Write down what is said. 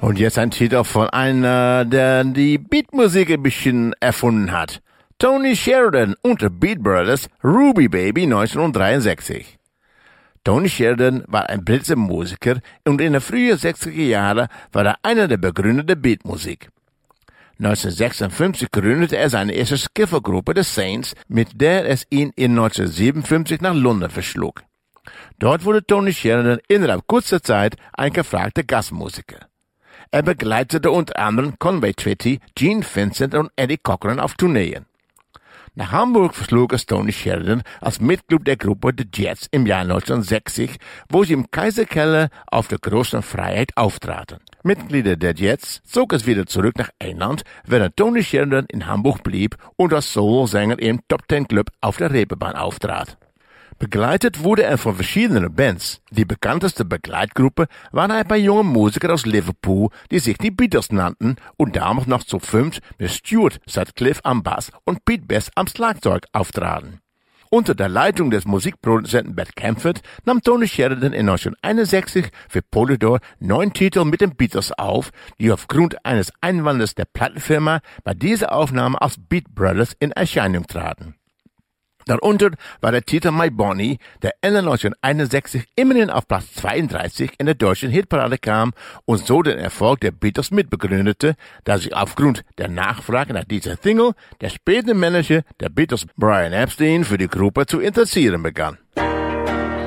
Und jetzt ein Titel von einer, der die Beatmusik ein bisschen erfunden hat. Tony Sheridan und the Beat Brothers, Ruby Baby 1963. Tony Sheridan war ein britischer Musiker und in den frühen 60er Jahren war er einer der Begründer der Beatmusik. 1956 gründete er seine erste Skiffelgruppe, The Saints, mit der es ihn in 1957 nach London verschlug. Dort wurde Tony Sheridan innerhalb kurzer Zeit ein gefragter Gastmusiker. Er begleitete unter anderem Conway Twitty, Gene Vincent und Eddie Cochran auf Tourneen. Nach Hamburg verschlug es Tony Sheridan als Mitglied der Gruppe The Jets im Jahr 1960, wo sie im Kaiserkeller auf der Großen Freiheit auftraten. Mitglieder der Jets zog es wieder zurück nach England, während Tony Sheridan in Hamburg blieb und als Solosänger im Top Ten Club auf der Reeperbahn auftrat. Begleitet wurde er von verschiedenen Bands. Die bekannteste Begleitgruppe waren ein paar junge Musiker aus Liverpool, die sich die Beatles nannten und damals noch zu fünft mit Stuart Sutcliffe am Bass und Pete Best am Schlagzeug auftraten. Unter der Leitung des Musikproduzenten Bert Camford nahm Tony Sheridan in 1961 für Polydor 9 Titel mit den Beatles auf, die aufgrund eines Einwandes der Plattenfirma bei dieser Aufnahme als Beat Brothers in Erscheinung traten. Darunter war der Titel My Bonnie, der Ende 1961 immerhin auf Platz 32 in der deutschen Hitparade kam und so den Erfolg der Beatles mitbegründete, da sich aufgrund der Nachfrage nach dieser Single der spätere Manager der Beatles Brian Epstein für die Gruppe zu interessieren begann.